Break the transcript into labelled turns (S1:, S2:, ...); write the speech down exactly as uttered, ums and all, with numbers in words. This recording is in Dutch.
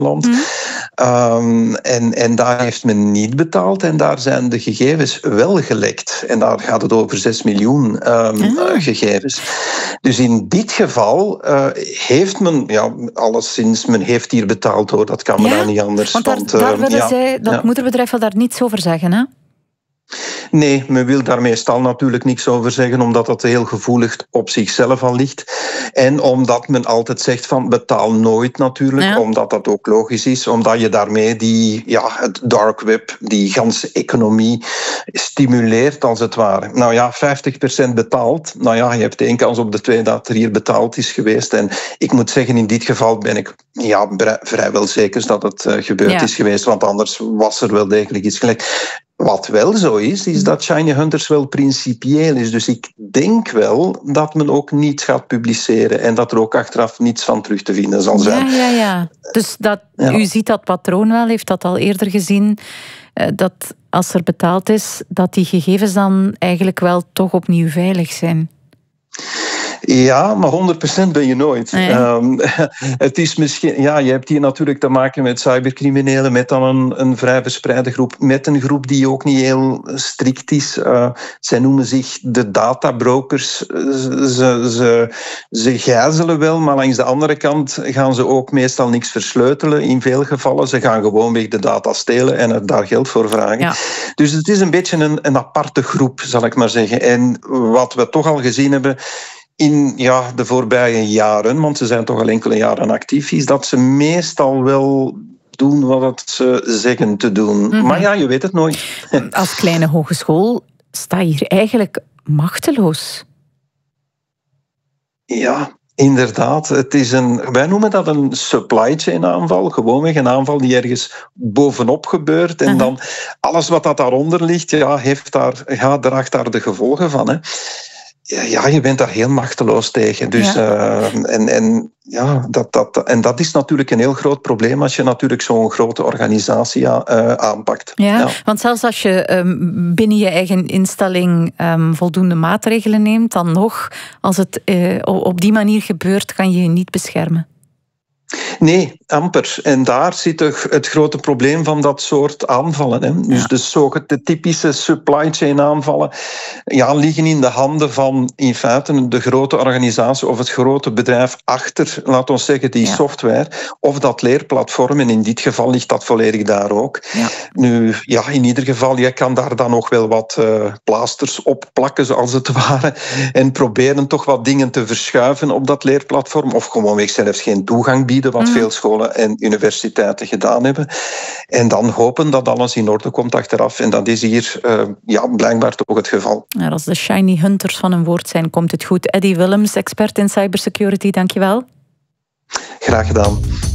S1: Nederland. Mm. Um, en, en daar heeft men niet betaald en daar zijn de gegevens wel gelekt. En daar gaat het over zes miljoen um, mm. uh, gegevens. Dus in dit geval uh, heeft men, ja, alleszins, men heeft hier betaald hoor, dat kan me ja, daar niet anders.
S2: Want daar, want, uh, daar willen ja, zij, dat ja. moederbedrijf wil daar niets over zeggen, hè?
S1: Nee, men wil daar meestal natuurlijk niks over zeggen, omdat dat heel gevoelig op zichzelf al ligt. En omdat men altijd zegt van betaal nooit natuurlijk, ja. omdat dat ook logisch is, omdat je daarmee die, ja, het dark web, die ganse economie stimuleert als het ware. Nou ja, vijftig procent betaald. Nou ja, je hebt één kans op de twee dat er hier betaald is geweest. En ik moet zeggen, in dit geval ben ik ja, vrijwel zeker dat het uh, gebeurd ja. is geweest, want anders was er wel degelijk iets gelijk. Wat wel zo is, is dat Shiny Hunters wel principieel is. Dus ik denk wel dat men ook niets gaat publiceren en dat er ook achteraf niets van terug te vinden zal zijn.
S2: Ja, ja, ja. Dus dat, ja. u ziet dat patroon wel, heeft dat al eerder gezien, dat als er betaald is, dat die gegevens dan eigenlijk wel toch opnieuw veilig zijn.
S1: Ja, maar honderd procent ben je nooit. Nee. Um, het is misschien, ja, je hebt hier natuurlijk te maken met cybercriminelen, met dan een, een vrij verspreide groep, met een groep die ook niet heel strikt is. Uh, zij noemen zich de databrokers. Ze, ze, ze gijzelen wel, maar langs de andere kant gaan ze ook meestal niks versleutelen in veel gevallen. Ze gaan gewoonweg de data stelen en er daar geld voor vragen. Ja. Dus het is een beetje een, een aparte groep, zal ik maar zeggen. En wat we toch al gezien hebben in ja, de voorbije jaren, want ze zijn toch al enkele jaren actief, is dat ze meestal wel doen wat ze zeggen te doen. Mm-hmm. Maar ja, je weet het nooit.
S2: Als kleine hogeschool sta je hier eigenlijk machteloos.
S1: Ja, inderdaad. Het is een, wij noemen dat een supply chain aanval. Gewoonweg een aanval die ergens bovenop gebeurt. En uh-huh. dan alles wat dat daaronder ligt, ja, heeft daar, ja, draagt daar de gevolgen van. Hè. Ja, je bent daar heel machteloos tegen. Dus, ja. uh, en, en, ja, dat, dat, en dat is natuurlijk een heel groot probleem als je natuurlijk zo'n grote organisatie uh, aanpakt.
S2: Ja, ja, want zelfs als je um, binnen je eigen instelling um, voldoende maatregelen neemt, dan nog, als het uh, op die manier gebeurt, kan je je niet beschermen.
S1: Nee, amper. En daar zit het grote probleem van dat soort aanvallen. Hè. Dus ja. de, zo, de typische supply chain aanvallen ja, liggen in de handen van in feite de grote organisatie of het grote bedrijf achter, laat ons zeggen, die ja. software of dat leerplatform. En in dit geval ligt dat volledig daar ook. Ja. Nu, ja, in ieder geval, je kan daar dan nog wel wat uh, plaasters op plakken, zoals het ware, en proberen toch wat dingen te verschuiven op dat leerplatform of gewoonweg zelfs geen toegang bieden, wat mm. veel scholen en universiteiten gedaan hebben. En dan hopen dat alles in orde komt achteraf. En dat is hier uh, ja, blijkbaar toch het geval.
S2: Ja, als de Shiny Hunters van een woord zijn, komt het goed. Eddie Willems, expert in cybersecurity, dankjewel.
S1: Graag gedaan.